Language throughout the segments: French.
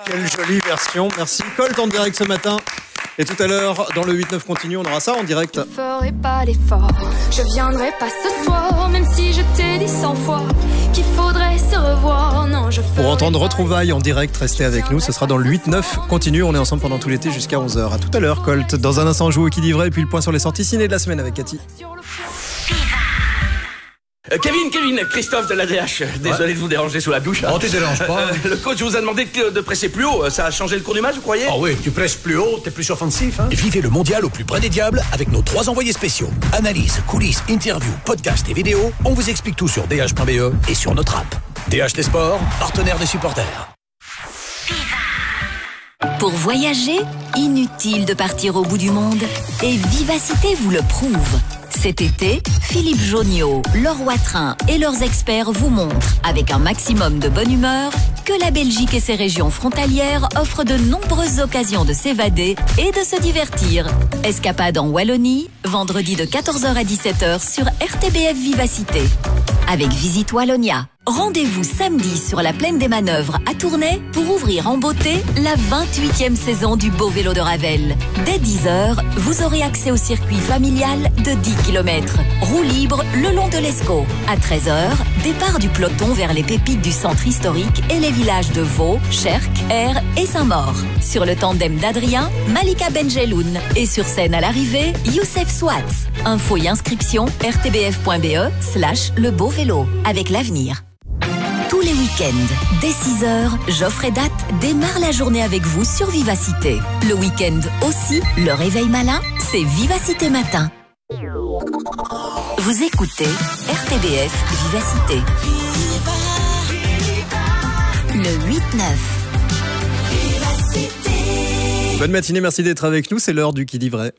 Quelle jolie version. Merci Colt en direct ce matin. Et tout à l'heure, dans le 8-9 continu, on aura ça en direct. Je ferai pas l'effort, je viendrai pas ce soir, même si je t'ai dit 100 fois qu'il faudrait se revoir. Non, je Pour entendre Retrouvailles en direct, restez avec nous. Ce sera dans le 8-9 continu. On est ensemble pendant tout l'été jusqu'à 11h. À tout à l'heure, Colt. Dans un instant, on joue au qui dit vrai. Et puis le point sur les sorties ciné de la semaine avec Cathy. Kevin, Christophe de l'ADH. Désolé de vous déranger sous la douche. Oh, tu déranges pas. Le coach vous a demandé de presser plus haut. Ça a changé le cours du match, vous croyez? Ah oui, tu presses plus haut, t'es plus offensif. Hein? Vivez le mondial au plus près des diables avec nos 3 envoyés spéciaux. Analyse, coulisses, interviews, podcasts et vidéos. On vous explique tout sur dh.be et sur notre app. DH des sports, partenaire des supporters. Pour voyager, inutile de partir au bout du monde. Et Vivacité vous le prouve. Cet été, Philippe Jonniot, Laure Watrin et leurs experts vous montrent, avec un maximum de bonne humeur, que la Belgique et ses régions frontalières offrent de nombreuses occasions de s'évader et de se divertir. Escapade en Wallonie, vendredi de 14h à 17h sur RTBF Vivacité. Avec Visite Wallonia. Rendez-vous samedi sur la plaine des Manœuvres à Tournai pour ouvrir en beauté la 28e saison du Beau Vélo de Ravel. Dès 10h, vous aurez accès au circuit familial de 10 km. Roue libre le long de l'Escaut. À 13h, départ du peloton vers les pépites du centre historique et les villages de Vaux, Cherc, Aire et Saint-Maur. Sur le tandem d'Adrien, Malika Benjeloun. Et sur scène à l'arrivée, Youssef Swatz. Info et inscription rtbf.be/le beau vélo. Avec l'avenir. Tous les week-ends, dès 6h, Geoffre et Date démarre la journée avec vous sur Vivacité. Le week-end aussi, le réveil malin, c'est Vivacité Matin. Vous écoutez RTBF Vivacité. Le 8-9. Bonne matinée, merci d'être avec nous. C'est l'heure du qui dit vrai.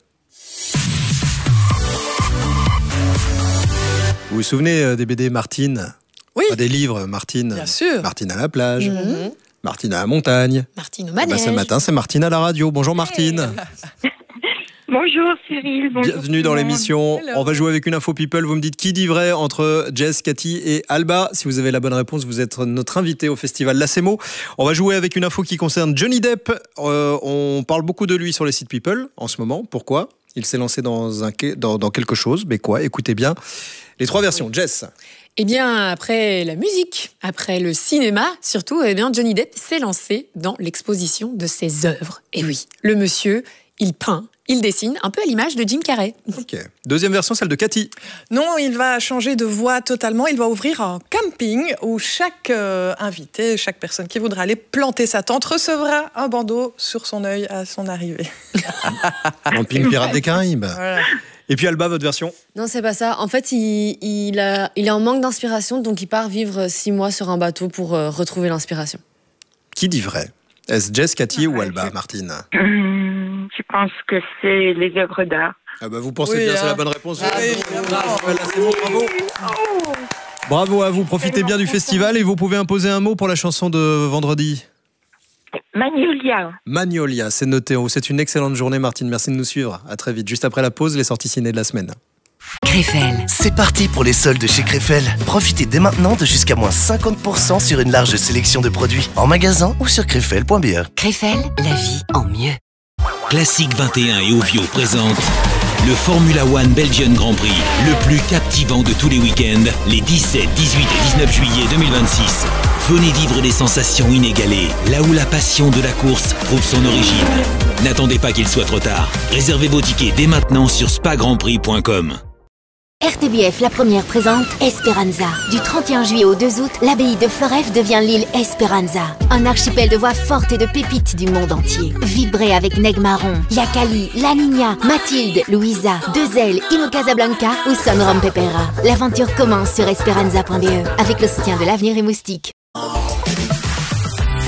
Vous vous souvenez des BD Martine? Oui. Des livres, Martine. Bien sûr. Martine à la plage, Martine à la montagne. Martine au manège. Ce matin, c'est Martine à la radio. Bonjour Martine. Bonjour Cyril. Bonjour. Bienvenue dans l'émission. Hello. On va jouer avec une info people. Vous me dites qui dit vrai entre Jess, Cathy et Alba. Si vous avez la bonne réponse, vous êtes notre invité au festival Lacemo. On va jouer avec une info qui concerne Johnny Depp. On parle beaucoup de lui sur les sites people en ce moment. Pourquoi? Il s'est lancé dans quelque chose. Mais quoi? Écoutez bien les 3 versions. Jess. Eh bien, après la musique, après le cinéma, surtout, eh bien, Johnny Depp s'est lancé dans l'exposition de ses œuvres. Et oui, le monsieur, il peint, il dessine, un peu à l'image de Jim Carrey. Ok. Deuxième version, celle de Cathy. Non, il va changer de voie totalement. Il va ouvrir un camping où chaque invité, chaque personne qui voudra aller planter sa tente recevra un bandeau sur son œil à son arrivée. Camping Pirates des Caraïbes. Voilà. Et puis Alba, votre version? Non, c'est pas ça. En fait, il est en manque d'inspiration, donc il part vivre 6 mois sur un bateau pour retrouver l'inspiration. Qui dit vrai? Est-ce Jess, Cathy ou Alba, Martine? Je pense que c'est les œuvres d'art. Ah bah vous pensez Oui, bien, c'est hein. la bonne réponse. Ah oui, Bravo. Bravo à vous, profitez bien du festival et vous pouvez imposer un mot pour la chanson de vendredi. Magnolia. Magnolia, c'est noté. C'est une excellente journée, Martine. Merci de nous suivre. À très vite. Juste après la pause, les sorties ciné de la semaine. Krefel. C'est parti pour les soldes chez Krefel. Profitez dès maintenant de jusqu'à moins 50% sur une large sélection de produits en magasin ou sur krefel.be. Krefel, la vie en mieux. Classique 21 et Ovio présente le Formula One Belgian Grand Prix, le plus captivant de tous les week-ends, les 17, 18 et 19 juillet 2026. Venez vivre des sensations inégalées, là où la passion de la course trouve son origine. N'attendez pas qu'il soit trop tard. Réservez vos tickets dès maintenant sur spagrandprix.com. RTBF, la première, présente Esperanza. Du 31 juillet au 2 août, l'abbaye de Floreffe devient l'île Esperanza. Un archipel de voix fortes et de pépites du monde entier. Vibrez avec Neg Marron, Yakali, La Niña, Mathilde, Louisa, Deux-Ailes, Ino Casablanca ou Son Rom Pepera. L'aventure commence sur esperanza.be avec le soutien de l'Avenir et Moustique.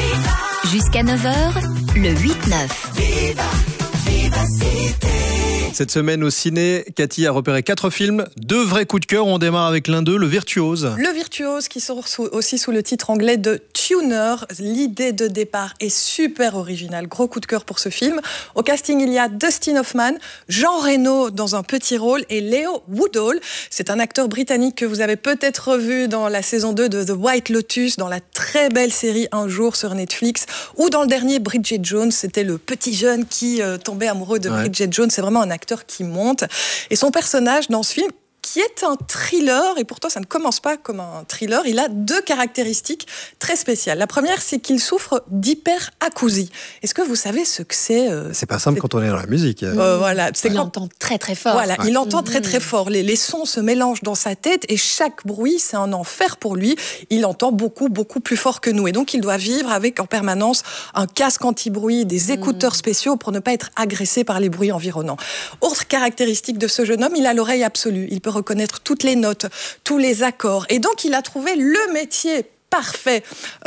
Jusqu'à 9h, le 8-9. Vivacité. Cette semaine au ciné, Cathy a repéré 4 films, 2 vrais coups de cœur. On démarre avec l'un d'eux, Le Virtuose. Le Virtuose qui sort aussi sous le titre anglais de Tuner. L'idée de départ est super originale. Gros coup de cœur pour ce film. Au casting, il y a Dustin Hoffman, Jean Reno dans un petit rôle et Leo Woodall. C'est un acteur britannique que vous avez peut-être revu dans la saison 2 de The White Lotus, dans la très belle série Un jour sur Netflix, ou dans le dernier Bridget Jones. C'était le petit jeune qui tombait amoureux de Bridget Jones. C'est vraiment un acteur qui monte. Et son personnage dans ce film, qui est un thriller, et pourtant ça ne commence pas comme un thriller, il a 2 caractéristiques très spéciales. La première, c'est qu'il souffre d'hyperacousie. Est-ce que vous savez ce que c'est C'est pas simple quand on est dans la musique. Voilà, il entend très très fort. Voilà, il entend très très fort. Les sons se mélangent dans sa tête et chaque bruit, c'est un enfer pour lui. Il entend beaucoup plus fort que nous. Et donc, il doit vivre avec en permanence un casque anti-bruit, des écouteurs spéciaux pour ne pas être agressé par les bruits environnants. Autre caractéristique de ce jeune homme, il a l'oreille absolue. Il peut reconnaître toutes les notes, tous les accords. Et donc, il a trouvé le métier parfait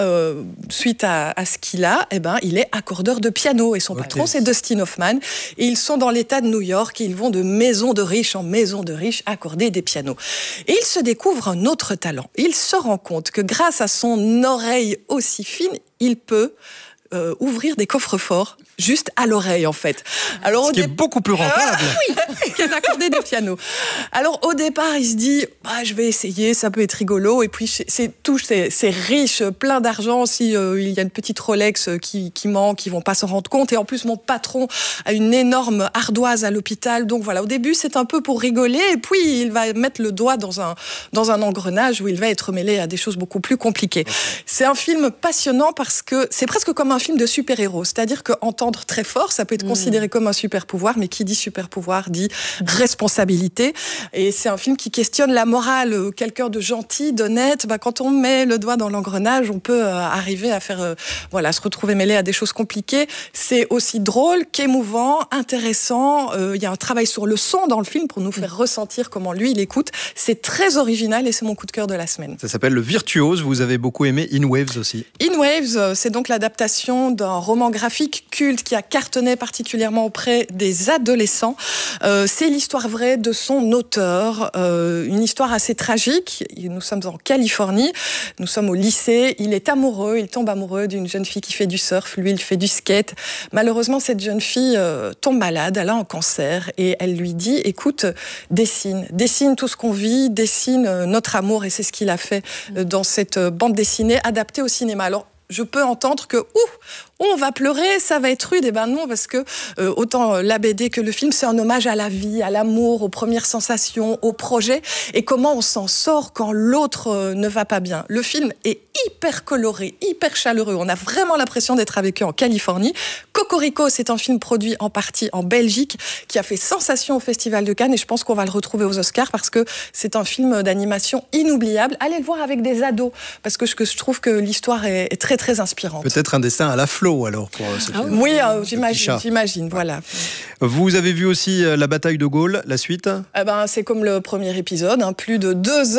suite à ce qu'il a. Il est accordeur de piano et son patron, c'est Dustin Hoffman. Et ils sont dans l'État de New York et ils vont de maison de riche en maison de riche accorder des pianos. Et il se découvre un autre talent. Il se rend compte que grâce à son oreille aussi fine, il peut ouvrir des coffres-forts juste à l'oreille, en fait. Alors, ce qui est beaucoup plus rentable. Oui, que d'accorder des pianos. Alors, au départ, il se dit, je vais essayer, ça peut être rigolo. Et puis, c'est riche, plein d'argent. Si il y a une petite Rolex qui manque, ils vont pas s'en rendre compte. Et en plus, mon patron a une énorme ardoise à l'hôpital. Donc voilà, au début, c'est un peu pour rigoler. Et puis, il va mettre le doigt dans un engrenage où il va être mêlé à des choses beaucoup plus compliquées. C'est un film passionnant parce que c'est presque comme un film de super-héros. C'est-à-dire qu'entendre très fort, ça peut être considéré comme un super-pouvoir, mais qui dit super-pouvoir dit responsabilité. Et c'est un film qui questionne la morale. Quelqu'un de gentil, d'honnête, quand on met le doigt dans l'engrenage, on peut arriver à faire, se retrouver mêlé à des choses compliquées. C'est aussi drôle qu'émouvant, intéressant. Il y a un travail sur le son dans le film pour nous faire ressentir comment lui, il écoute. C'est très original et c'est mon coup de cœur de la semaine. Ça s'appelle Le Virtuose. Vous avez beaucoup aimé In Waves aussi. In Waves, c'est donc l'adaptation d'un roman graphique culte qui a cartonné particulièrement auprès des adolescents. C'est l'histoire vraie de son auteur, une histoire assez tragique. Nous sommes en Californie, nous sommes au lycée, il tombe amoureux d'une jeune fille qui fait du surf, lui il fait du skate. Malheureusement, cette jeune fille tombe malade, elle a un cancer et elle lui dit, écoute, dessine tout ce qu'on vit, dessine notre amour, et c'est ce qu'il a fait dans cette bande dessinée adaptée au cinéma. Alors, je peux entendre que on va pleurer, ça va être rude. Et non, parce que autant la BD que le film, c'est un hommage à la vie, à l'amour, aux premières sensations, aux projets, et comment on s'en sort quand l'autre ne va pas bien. Le film est hyper coloré, hyper chaleureux. On a vraiment l'impression d'être avec eux en Californie. Cocorico, c'est un film produit en partie en Belgique, qui a fait sensation au Festival de Cannes, et je pense qu'on va le retrouver aux Oscars, parce que c'est un film d'animation inoubliable. Allez le voir avec des ados, parce que je trouve que l'histoire est très, très inspirante. Peut-être un dessin à la Flo, alors, pour ce film. Oui, j'imagine, voilà. Vous avez vu aussi la bataille de Gaulle, la suite ? C'est comme le premier épisode, plus de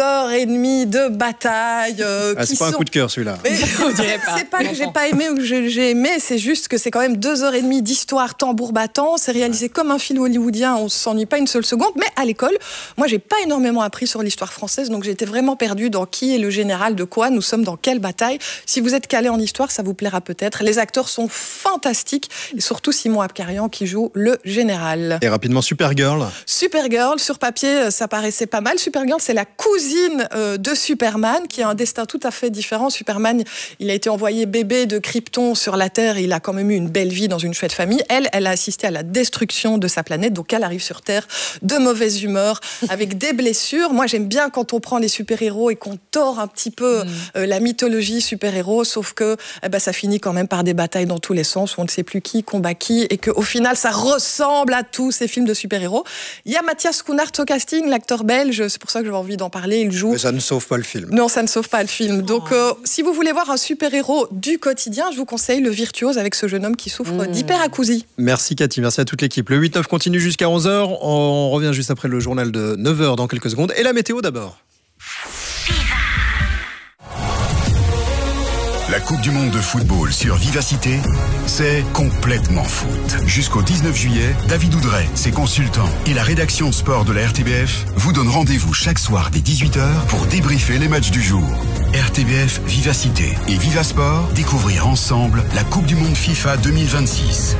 2h30 de bataille. C'est pas un coup de cœur, celui-là. C'est pas que j'ai pas aimé ou que j'ai aimé, c'est juste que c'est quand même 2h30 d'histoire tambour battant. C'est réalisé comme un film hollywoodien, on s'ennuie pas une seule seconde. Mais à l'école, moi, j'ai pas énormément appris sur l'histoire française, donc j'étais vraiment perdue dans qui est le général de quoi, nous sommes dans quelle bataille. Si vous êtes calé en histoire, ça vous plaira peut-être. Les acteurs sont fantastiques, et surtout Simon Abkarian qui joue le général. Et rapidement, Supergirl. Supergirl, sur papier, ça paraissait pas mal. Supergirl, c'est la cousine de Superman, qui a un destin tout à fait différent. Superman, il a été envoyé bébé de Krypton sur la Terre, et il a quand même eu une belle vie dans une chouette famille. Elle a assisté à la destruction de sa planète, donc elle arrive sur Terre de mauvaise humeur, avec des blessures. Moi, j'aime bien quand on prend les super-héros et qu'on tord un petit peu la mythologie super-héros, sauf que ça finit quand même par des batailles dans tous les sens, où on ne sait plus qui combat qui, et qu'au final, ça ressemble à tous ces films de super-héros. Il y a Mathias Schoenaerts au casting, l'acteur belge, c'est pour ça que j'avais envie d'en parler, il joue... Mais ça ne sauve pas le film. Non, ça ne sauve pas le film. Donc, si vous voulez voir un super-héros du quotidien, je vous conseille Le Virtuose, avec ce jeune homme qui souffre d'hyperacousie. Merci Cathy, merci à toute l'équipe. Le 8-9 continue jusqu'à 11h, on revient juste après le journal de 9h dans quelques secondes, et la météo d'abord. La Coupe du Monde de football sur Vivacité, c'est complètement foot. Jusqu'au 19 juillet, David Oudret, ses consultants et la rédaction sport de la RTBF vous donnent rendez-vous chaque soir dès 18h pour débriefer les matchs du jour. RTBF Vivacité et Vivasport, découvrir ensemble la Coupe du Monde FIFA 2026.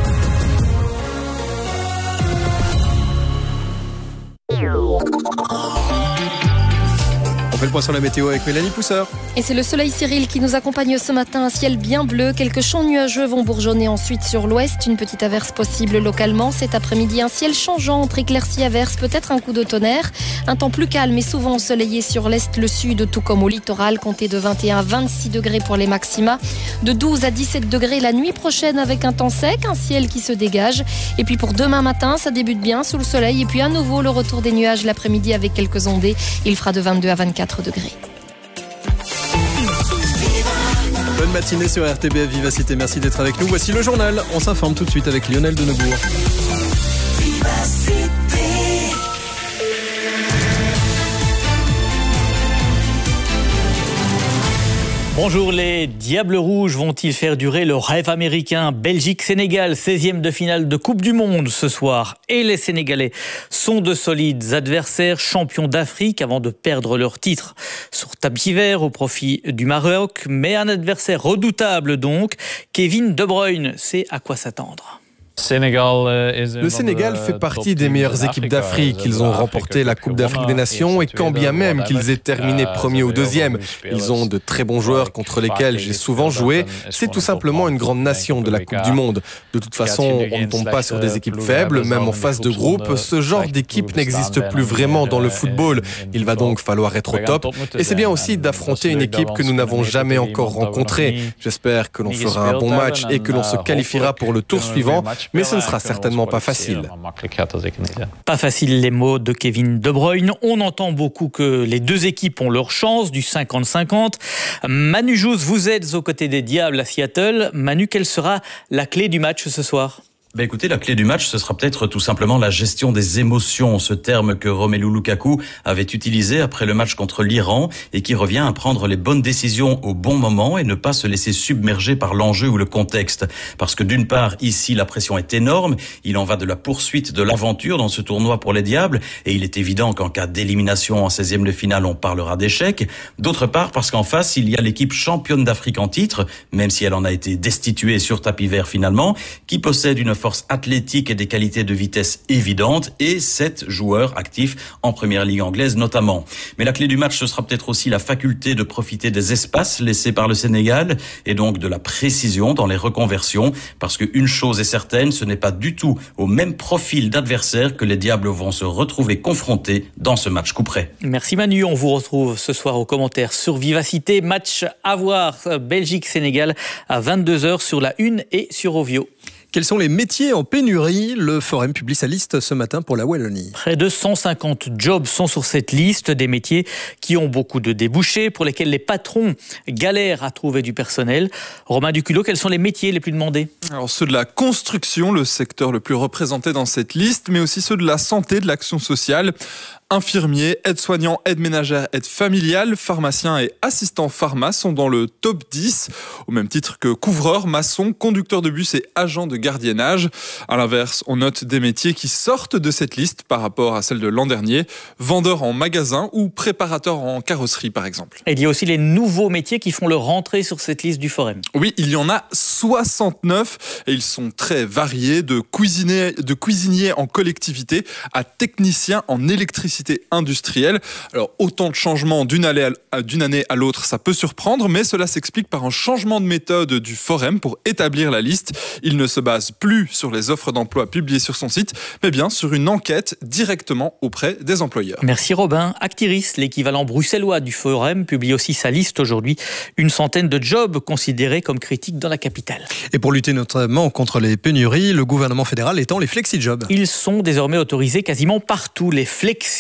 On fait le point sur la météo avec Mélanie Pousseur. Et c'est le soleil Cyril qui nous accompagne ce matin. Un ciel bien bleu. Quelques champs nuageux vont bourgeonner ensuite sur l'ouest. Une petite averse possible localement. Cet après-midi, un ciel changeant entre éclaircies averses, peut-être un coup de tonnerre. Un temps plus calme et souvent ensoleillé sur l'est, le sud, tout comme au littoral. Comptez de 21 à 26 degrés pour les maxima. De 12 à 17 degrés la nuit prochaine avec un temps sec, un ciel qui se dégage. Et puis pour demain matin, ça débute bien sous le soleil. Et puis à nouveau, le retour des nuages l'après-midi avec quelques ondées. Il fera de 22 à 24 degrés. Bonne matinée sur RTBF Vivacité, merci d'être avec nous. Voici le journal, on s'informe tout de suite avec Lionel Denebourg. Bonjour, les Diables Rouges vont-ils faire durer le rêve américain? Belgique-Sénégal, 16e de finale de Coupe du Monde ce soir. Et les Sénégalais sont de solides adversaires, champions d'Afrique avant de perdre leur titre sur tapis vert au profit du Maroc. Mais un adversaire redoutable donc, Kevin De Bruyne sait à quoi s'attendre. Le Sénégal fait partie des meilleures équipes d'Afrique. Ils ont remporté la Coupe d'Afrique des Nations et quand bien même qu'ils aient terminé premier ou deuxième, ils ont de très bons joueurs contre lesquels j'ai souvent joué. C'est tout simplement une grande nation de la Coupe du Monde. De toute façon, on ne tombe pas sur des équipes faibles, même en phase de groupe. Ce genre d'équipe n'existe plus vraiment dans le football. Il va donc falloir être au top. Et c'est bien aussi d'affronter une équipe que nous n'avons jamais encore rencontrée. J'espère que l'on fera un bon match et que l'on se qualifiera pour le tour suivant. Mais ce ne sera certainement pas facile. Pas facile, les mots de Kevin De Bruyne. On entend beaucoup que les deux équipes ont leur chance, du 50-50. Manu Jousse, vous êtes aux côtés des Diables à Seattle. Manu, quelle sera la clé du match ce soir ? Écoutez, la clé du match, ce sera peut-être tout simplement la gestion des émotions, ce terme que Romelu Lukaku avait utilisé après le match contre l'Iran et qui revient à prendre les bonnes décisions au bon moment et ne pas se laisser submerger par l'enjeu ou le contexte. Parce que d'une part, ici, la pression est énorme, il en va de la poursuite de l'aventure dans ce tournoi pour les Diables et il est évident qu'en cas d'élimination en 16e de finale, on parlera d'échec. D'autre part, parce qu'en face, il y a l'équipe championne d'Afrique en titre, même si elle en a été destituée sur tapis vert finalement, qui possède une force athlétique et des qualités de vitesse évidentes et 7 joueurs actifs en première ligue anglaise notamment. Mais la clé du match, ce sera peut-être aussi la faculté de profiter des espaces laissés par le Sénégal et donc de la précision dans les reconversions parce qu'une chose est certaine, ce n'est pas du tout au même profil d'adversaire que les Diables vont se retrouver confrontés dans ce match coup-près. Merci Manu, on vous retrouve ce soir aux commentaires sur Vivacité. Match à voir, Belgique-Sénégal à 22h sur la 1 et sur Ovio. Quels sont les métiers en pénurie? Le Forum publie sa liste ce matin pour la Wallonie. Près de 150 jobs sont sur cette liste, des métiers qui ont beaucoup de débouchés, pour lesquels les patrons galèrent à trouver du personnel. Romain Duculot, quels sont les métiers les plus demandés? Alors ceux de la construction, le secteur le plus représenté dans cette liste, mais aussi ceux de la santé, de l'action sociale. Infirmiers, aides-soignants, aides ménagères, aides familiales, pharmaciens et assistants pharma sont dans le top 10, au même titre que couvreurs, maçons, conducteurs de bus et agents de gardiennage. À l'inverse, on note des métiers qui sortent de cette liste par rapport à celle de l'an dernier, vendeurs en magasin ou préparateurs en carrosserie par exemple. Et il y a aussi les nouveaux métiers qui font leur rentrée sur cette liste du Forum. Oui, il y en a 69 et ils sont très variés, de cuisiniers en collectivité à techniciens en électricité industrielle. Alors autant de changements d'une année à l'autre, ça peut surprendre, mais cela s'explique par un changement de méthode du Forum pour établir la liste. Il ne se base plus sur les offres d'emploi publiées sur son site, mais bien sur une enquête directement auprès des employeurs. Merci Robin. Actiris, l'équivalent bruxellois du Forum, publie aussi sa liste aujourd'hui. Une centaine de jobs considérés comme critiques dans la capitale. Et pour lutter notamment contre les pénuries, le gouvernement fédéral étend les flexi-jobs. Ils sont désormais autorisés quasiment partout. Les flexi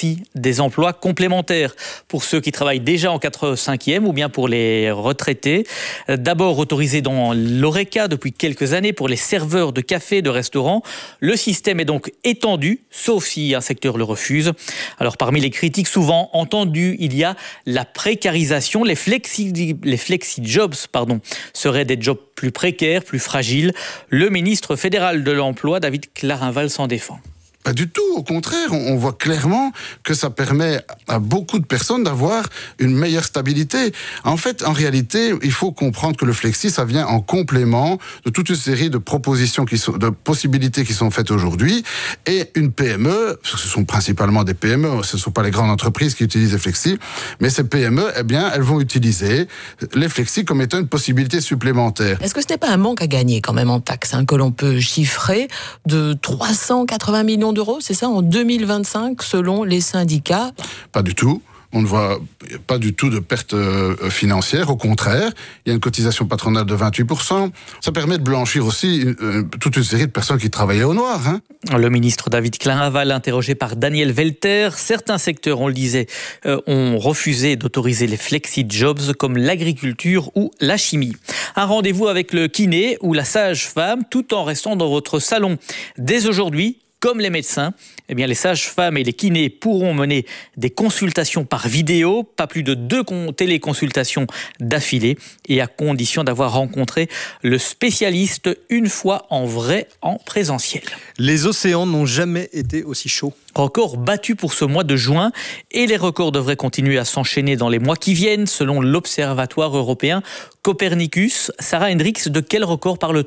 aussi des emplois complémentaires pour ceux qui travaillent déjà en 4/5e ou bien pour les retraités. D'abord autorisé dans l'Horeca depuis quelques années pour les serveurs de cafés, de restaurants. Le système est donc étendu, sauf si un secteur le refuse. Alors parmi les critiques souvent entendues, il y a la précarisation. Les flexi-jobs seraient des jobs plus précaires, plus fragiles. Le ministre fédéral de l'Emploi, David Clarinval, s'en défend. Pas du tout, au contraire, on voit clairement que ça permet à beaucoup de personnes d'avoir une meilleure stabilité. En fait, en réalité, il faut comprendre que le flexi, ça vient en complément de toute une série de propositions de possibilités qui sont faites aujourd'hui. Et une PME, ce sont principalement des PME, ce ne sont pas les grandes entreprises qui utilisent les flexi, mais ces PME, eh bien, elles vont utiliser les flexi comme étant une possibilité supplémentaire. Est-ce que ce n'est pas un manque à gagner quand même en taxes, que l'on peut chiffrer de 380 millions d'euros, c'est ça, en 2025, selon les syndicats? Pas du tout. On ne voit pas du tout de perte financière. Au contraire, il y a une cotisation patronale de 28%. Ça permet de blanchir aussi toute une série de personnes qui travaillaient au noir. Le ministre David Clarinval, interrogé par Daniel Velter, certains secteurs, on le disait, ont refusé d'autoriser les flexi-jobs comme l'agriculture ou la chimie. Un rendez-vous avec le kiné ou la sage-femme tout en restant dans votre salon. Dès aujourd'hui, comme les médecins, les sages-femmes et les kinés pourront mener des consultations par vidéo, pas plus de 2 téléconsultations d'affilée, et à condition d'avoir rencontré le spécialiste une fois en vrai, en présentiel. Les océans n'ont jamais été aussi chauds. Record battu pour ce mois de juin, et les records devraient continuer à s'enchaîner dans les mois qui viennent, selon l'Observatoire européen Copernicus. Sarah Hendricks, de quel record parle-t-on ?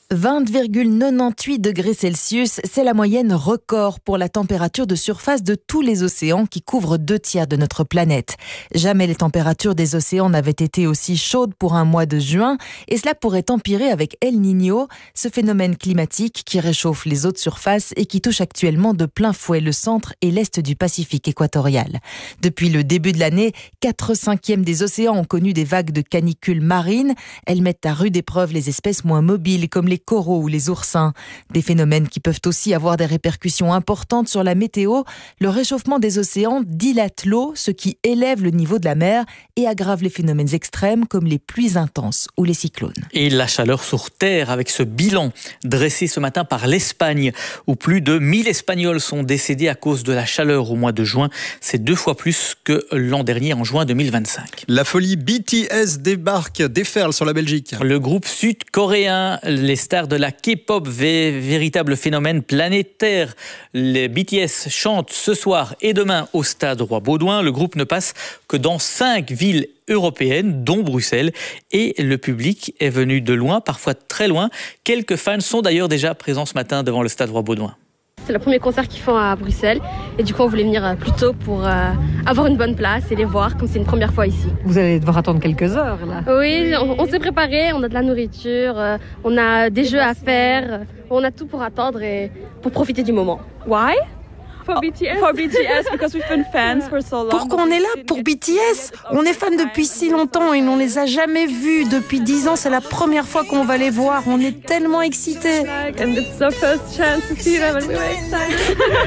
20,98 degrés Celsius, c'est la moyenne record pour la température de surface de tous les océans qui couvrent 2/3 de notre planète. Jamais les températures des océans n'avaient été aussi chaudes pour un mois de juin, et cela pourrait empirer avec El Niño, ce phénomène climatique qui réchauffe les eaux de surface et qui touche actuellement de plein fouet le centre et l'est du Pacifique équatorial. Depuis le début de l'année, 4/5 des océans ont connu des vagues de canicules marines. Elles mettent à rude épreuve les espèces moins mobiles comme les coraux ou les oursins. Des phénomènes qui peuvent aussi avoir des répercussions importantes sur la météo. Le réchauffement des océans dilate l'eau, ce qui élève le niveau de la mer et aggrave les phénomènes extrêmes comme les pluies intenses ou les cyclones. Et la chaleur sur Terre avec ce bilan dressé ce matin par l'Espagne, où plus de 1000 Espagnols sont décédés à cause de la chaleur au mois de juin. C'est 2 fois plus que l'an dernier en juin 2025. La folie BTS déferle sur la Belgique. Le groupe sud-coréen, les stars de la K-pop, véritable phénomène planétaire. Les BTS chantent ce soir et demain au stade Roi-Baudouin. Le groupe ne passe que dans 5 villes européennes, dont Bruxelles. Et le public est venu de loin, parfois très loin. Quelques fans sont d'ailleurs déjà présents ce matin devant le stade Roi-Baudouin. C'est le premier concert qu'ils font à Bruxelles et du coup on voulait venir plus tôt pour avoir une bonne place et les voir comme c'est une première fois ici. Vous allez devoir attendre quelques heures là. Oui, on s'est préparé, on a de la nourriture, on a des jeux à faire, on a tout pour attendre et pour profiter du moment. Why? For BTS. For BTS, because we've been fans for so long. Pourquoi on est là? Pour BTS? On est fans depuis si longtemps et on les a jamais vus depuis 10 ans. C'est la première fois qu'on va les voir. On est tellement excités. And it's our first chance to see them and we're excited.